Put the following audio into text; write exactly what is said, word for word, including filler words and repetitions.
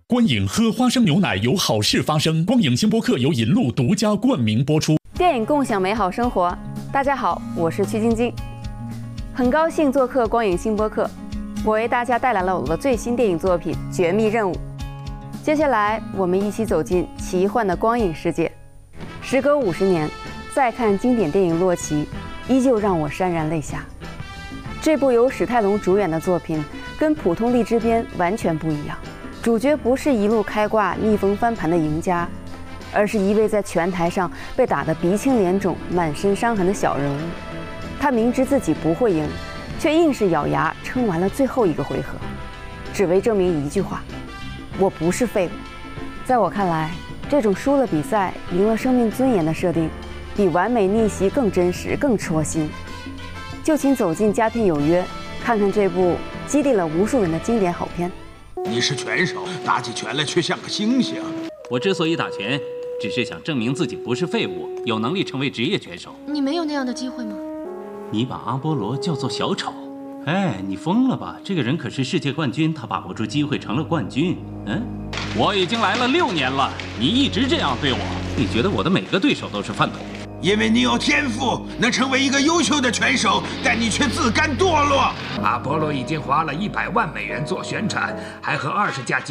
观影喝花生牛奶，有好事发生。光影星播客由银路独家冠名播出。 电影共享美好生活，大家好，我是曲晶晶，很高兴做客光影星播客。我为大家带来了我的最新电影作品《绝密任务》。接下来，我们一起走进奇幻的光影世界。时隔五十年，再看经典电影《洛奇》，依旧让我潸然泪下。这部由史泰龙主演的作品，跟普通励志片完全不一样。主角不是一路开挂、逆风翻盘的赢家，而是一位在拳台上被打得鼻青脸肿、满身伤痕的小人物。他明知自己不会赢，却硬是咬牙撑完了最后一个回合，只为证明一句话：我不是废物。在我看来，这种输了比赛、赢了生命尊严的设定，比完美逆袭更真实、更戳心。就请走进佳片有约，看看这部激励了无数人的经典好片。 你是拳手，打起拳来却像个猩猩。 我之所以打拳，只是想证明自己不是废物，有能力成为职业拳手。 你没有那样的机会吗？ 你把阿波罗叫做小丑？哎，你疯了吧？这个人可是世界冠军，他把握住机会成了冠军。嗯，我已经来了六年了，你一直这样对我，你觉得我的每个对手都是饭桶？ 因为你有天赋，能成为一个优秀的拳手，但你却自甘堕落。 阿波罗已经花了一百万美元做宣传，还和二十家